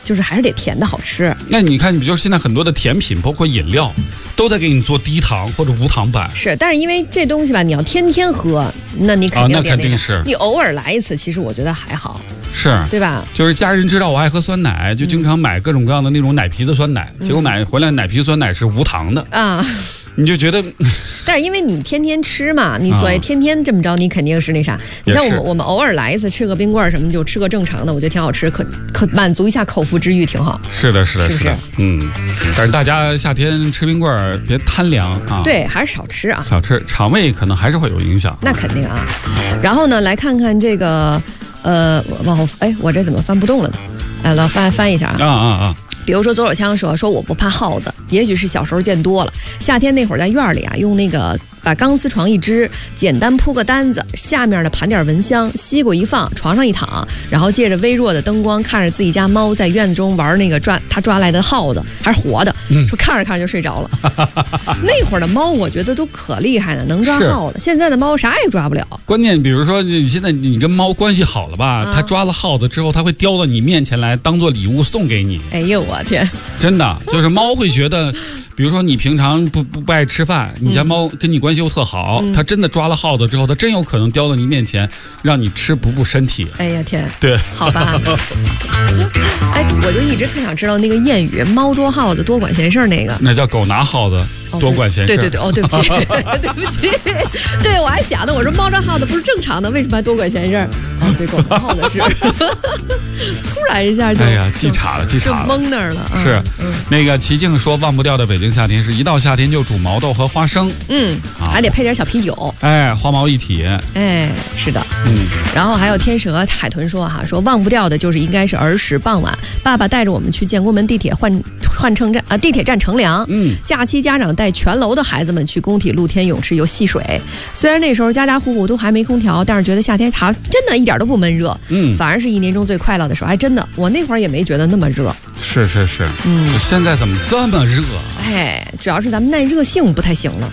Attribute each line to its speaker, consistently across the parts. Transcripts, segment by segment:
Speaker 1: 就是还是得甜的好吃。
Speaker 2: 那你看，比如现在很多的甜品，包括饮料，都在给你做低糖或者无糖版。
Speaker 1: 是，但是因为这东西吧，你要天天喝，那你肯定
Speaker 2: 那肯定是。
Speaker 1: 你偶尔来一次，其实我觉得还好。
Speaker 2: 是，
Speaker 1: 对吧？
Speaker 2: 就是家人知道我爱喝酸奶，就经常买各种各样的那种奶皮子酸奶，结果买回来奶皮酸奶是无糖的啊，你就觉得。
Speaker 1: 但是因为你天天吃嘛，你所谓天天这么着，你肯定是那啥。你像我们偶尔来一次，吃个冰棍什么，就吃个正常的，我觉得挺好吃，可满足一下口腹之欲，挺好。
Speaker 2: 是的，是的，
Speaker 1: 是不是？
Speaker 2: 但是大家夏天吃冰棍别贪凉啊。
Speaker 1: 对，还是少吃啊。
Speaker 2: 少吃，肠胃可能还是会有影响。
Speaker 1: 那肯定啊。然后呢，来看看这个。往后，我这怎么翻不动了呢？老翻一下啊。比如说左手枪说我不怕耗子，也许是小时候见多了。夏天那会儿在院里啊，用那个把钢丝床一支，简单铺个单子，下面呢盘点蚊香，西瓜一放，床上一躺，然后借着微弱的灯光，看着自己家猫在院子中玩那个他抓来的耗子，还是活的，说看着看着就睡着了。那会儿的猫我觉得都可厉害了，能抓耗子。现在的猫啥也抓不了。
Speaker 2: 关键比如说现在你跟猫关系好了吧，它抓了耗子之后，它会叼到你面前来，当做礼物送给你。
Speaker 1: 哎呦我天！
Speaker 2: 真的就是猫会觉得，比如说你平常不爱吃饭，你家猫跟你关系又特好，它真的抓了耗子之后，它真有可能叼到你面前，让你吃补身体。
Speaker 1: 哎呀天！
Speaker 2: 对，
Speaker 1: 好吧。我就一直特想知道那个谚语“猫捉耗子多管闲事”那个，
Speaker 2: 那叫狗拿耗子多管闲事。
Speaker 1: 对，对不起，对不起。对，我还想呢，我说猫捉耗子不是正常的，为什么还多管闲事？对，狗拿耗子是。突然一下就，
Speaker 2: 记岔了，
Speaker 1: 就懵那儿了。
Speaker 2: 是，那个齐静说忘不掉的北京夏天是一到夏天就煮毛豆和花生，
Speaker 1: 还得配点小啤酒，
Speaker 2: 花毛一体，
Speaker 1: 是的，然后还有天使和海豚说说忘不掉的就是应该是儿时傍晚，爸爸带着我们去建国门地铁地铁站乘凉，假期家长带全楼的孩子们去工体露天泳池游戏水。虽然那时候家家户户都还没空调，但是觉得夏天真的一点都不闷热，反而是一年中最快乐的时候。还真的，我那会儿也没觉得那么热。
Speaker 2: 是，现在怎么这么热？
Speaker 1: 主要是咱们耐热性不太行了。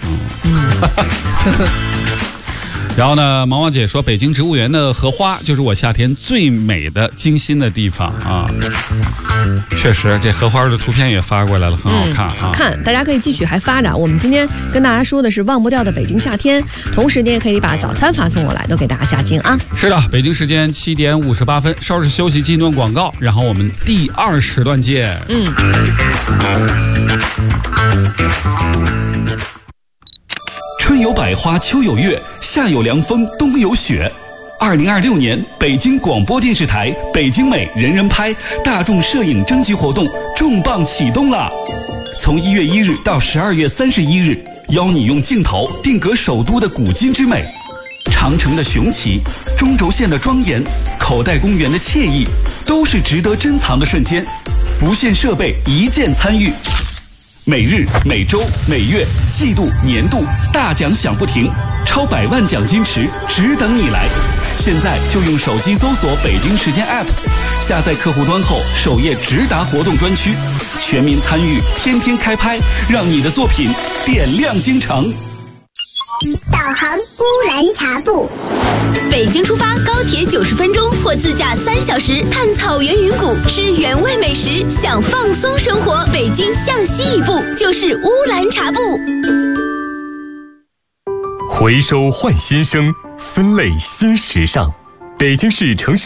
Speaker 2: 然后呢，毛毛姐说，北京植物园的荷花就是我夏天最美的精心的地方啊。确实，这荷花的图片也发过来了，很好看
Speaker 1: 好看，大家可以继续还发着。我们今天跟大家说的是忘不掉的北京夏天，同时你也可以把早餐发送过来，都给大家加精啊。
Speaker 2: 是的，北京时间7点58分，稍事休息，进一段广告，然后我们第2时段见。
Speaker 3: 春有百花，秋有月，夏有凉风，冬有雪。2026年北京广播电视台北京美人人拍大众摄影征集活动重磅启动了，从1月1日到12月31日，邀你用镜头定格首都的古今之美，长城的雄奇，中轴线的庄严，口袋公园的惬意，都是值得珍藏的瞬间。不限设备，一键参与。每日、每周、每月、季度、年度大奖响不停，超100万奖金池只等你来。现在就用手机搜索北京时间 App， 下载客户端后，首页直达活动专区，全民参与，天天开拍，让你的作品点亮京城。
Speaker 4: 导航乌兰察布，
Speaker 5: 北京出发高铁90分钟，或自驾3小时，探草原云谷，吃原味美食，享放松生活。北京向西一步就是乌兰察布。
Speaker 6: 回收换新生，分类新时尚，北京市城市